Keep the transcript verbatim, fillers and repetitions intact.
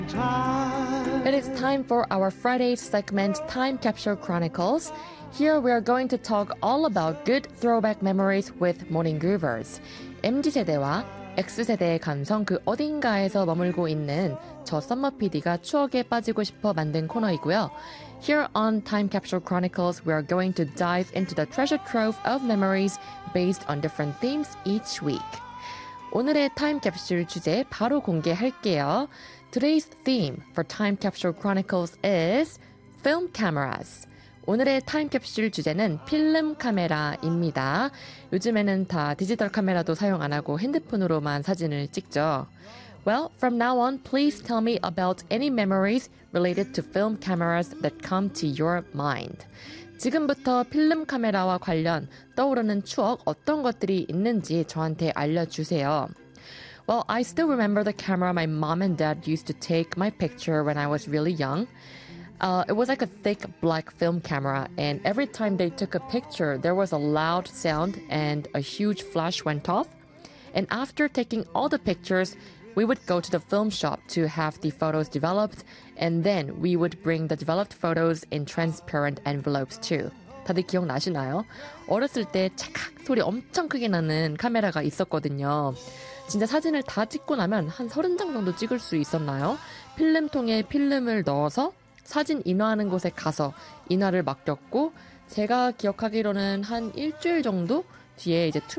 It is time for our Friday segment, Time Capsule Chronicles. Here we are going to talk all about good throwback memories with Morning Groovers. 엠지세대와 X세대의 감성 그 어딘가에서 머물고 있는 저 썸머 피디가 추억에 빠지고 싶어 만든 코너이고요. Here on Time Capsule Chronicles, we are going to dive into the treasure trove of memories based on different themes each week. 오늘의 타임캡슐 주제 바로 공개할게요. Today's theme for Time Capsule Chronicles is film cameras. 오늘의 타임캡슐 주제는 필름 카메라입니다. 요즘에는 다 디지털 카메라도 사용 안 하고 핸드폰으로만 사진을 찍죠. Well, from now on, please tell me about any memories related to film cameras that come to your mind. 지금부터 필름 카메라와 관련 떠오르는 추억 어떤 것들이 있는지 저한테 알려주세요. Well, I still remember the camera my mom and dad used to take my picture when I was really young. Uh, it was like a thick black film camera, and every time they took a picture, there was a loud sound and a huge flash went off. And after taking all the pictures, we would go to the film shop to have the photos developed, and then we would bring the developed photos in transparent envelopes too. 다들 기억나시나요? 어렸을 때 찰칵 소리 엄청 크게 나는 카메라가 있었거든요. 진짜 사진을 다 찍고 나면 한 서른 장 정도 찍을 수 있었나요? 필름통에 필름을 넣어서 사진 인화하는 곳에 가서 인화를 맡겼고, 제가 기억하기로는 한 일주일 정도 뒤에 이제